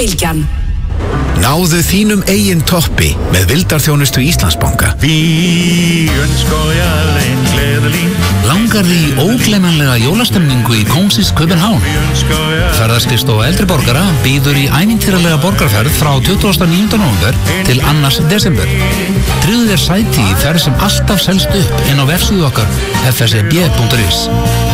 Bylgjan. Náðu þínum eigin toppi með vildarþjónustu Íslandsbanka. Vi ønsker jer en glædelig. Langar því í ógleymanlega jólastemningu í Kóngsins København? Ferðaskrifstofa eldri borgara býður í ævintýralega borgarferð frá 29. nóvember til 2. desember. Tryggðu þér sæti í ferð sem alltaf selst upp inn á vefsíðu okkar fseb.is.